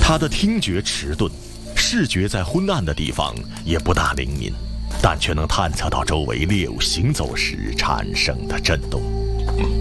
他的听觉迟钝，视觉在昏暗的地方也不大灵敏，但却能探测到周围猎物行走时产生的震动。